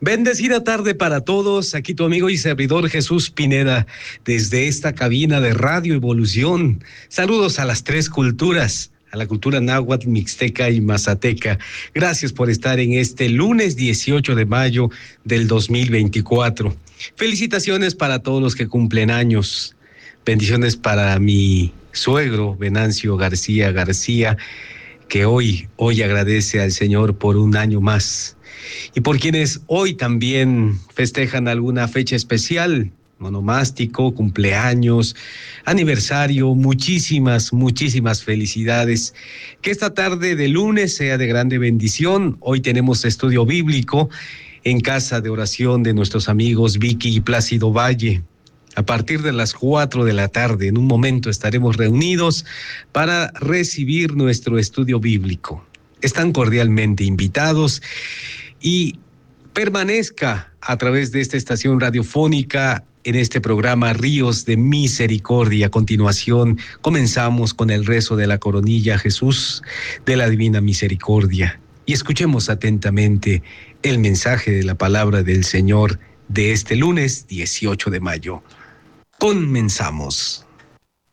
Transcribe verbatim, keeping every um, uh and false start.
Bendecida tarde para todos, aquí tu amigo y servidor Jesús Pineda, desde esta cabina de Radio Evolución. Saludos a las tres culturas, a la cultura náhuatl, mixteca y mazateca. Gracias por estar en este lunes dieciocho de mayo del dos mil veinticuatro. Felicitaciones para todos los que cumplen años. Bendiciones para mi suegro, Venancio García García, que hoy, hoy agradece al Señor por un año más. Y por quienes hoy también festejan alguna fecha especial, monomástico, cumpleaños, aniversario, muchísimas, muchísimas felicidades. Que esta tarde de lunes sea de grande bendición. Hoy tenemos estudio bíblico en casa de oración de nuestros amigos Vicky y Plácido Valle. A partir de las cuatro de la tarde, en un momento estaremos reunidos para recibir nuestro estudio bíblico. Están cordialmente invitados y permanezca a través de esta estación radiofónica en este programa Ríos de Misericordia. A continuación, comenzamos con el rezo de la coronilla a Jesús de la Divina Misericordia. Y escuchemos atentamente el mensaje de la palabra del Señor de este lunes dieciocho de mayo. Comenzamos.